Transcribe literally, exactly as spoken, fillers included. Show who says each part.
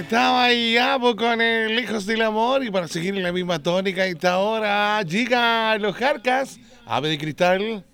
Speaker 1: Estaba ahí ya pues, con el Hijos del Amor y para seguir en la misma tónica a esta hora llega los Jarcas, Ave de Cristal.